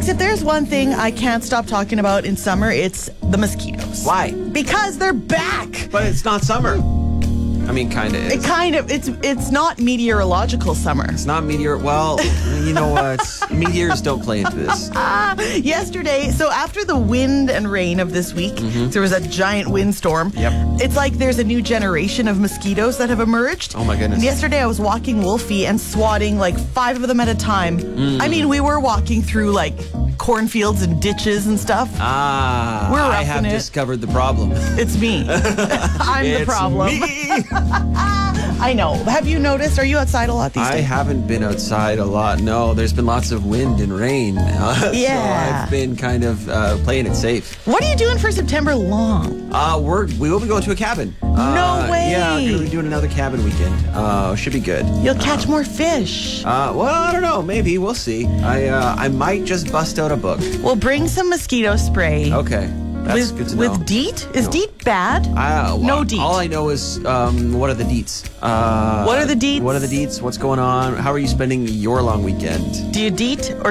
Alex, if there's one thing I can't stop talking about in summer, it's the mosquitoes. Why? Because they're back. But it's not summer. I mean, kind of is. It's not meteorological summer. It's not meteor. Well, you know what? Meteors don't play into this. Yesterday, so after the wind and rain of this week, there was a giant windstorm. Yep. It's like there's a new generation of mosquitoes that have emerged. Oh my goodness. And yesterday I was walking Wolfie and swatting like 5 of them at a time. I mean, we were walking through like cornfields and ditches and stuff. We're I have roughing it. discovered the problem. It's me. I'm the problem. Me. I know. Have you noticed? Are you outside a lot these I days? haven't been outside a lot. No, there's been lots of wind and rain. Yeah. So I've been kind of playing it safe. What are you doing for September long? We will be going to a cabin. No way. Yeah, we're going to be doing another cabin weekend. Should be good. You'll catch more fish. Well, I don't know. Maybe. We'll see. I might just bust out a book. We'll bring some mosquito spray. Okay. That's good to know. With DEET? Is DEET bad? No DEET. All I know is, what are the deets? What are the deets? What are the deets? What's going on? How are you spending your long weekend? Do you DEET or